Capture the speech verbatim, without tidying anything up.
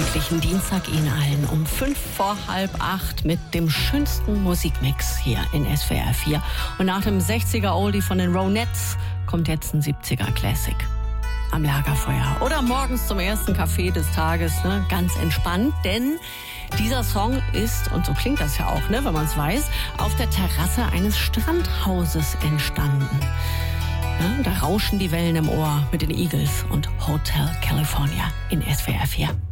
gemütlichen Dienstag Ihnen allen um fünf vor halb acht mit dem schönsten Musikmix hier in S W R vier. Und nach dem sechziger Oldie von den Ronettes kommt jetzt ein siebziger Classic am Lagerfeuer. Oder morgens zum ersten Kaffee des Tages, ne? Ganz entspannt, denn dieser Song ist, und so klingt das ja auch, ne, wenn man es weiß, auf der Terrasse eines Strandhauses entstanden. Ja, da rauschen die Wellen im Ohr mit den Eagles und Hotel California in S W R vier.